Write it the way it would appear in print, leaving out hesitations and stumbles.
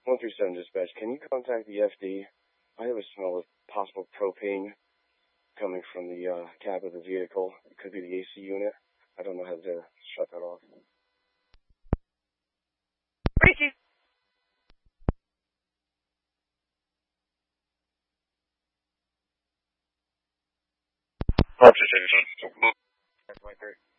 137 dispatch, can you contact the FD? I have a smell of possible propane coming from the cab of the vehicle. It could be the AC unit. I don't know how to shut that off. Ricky. That's my 3.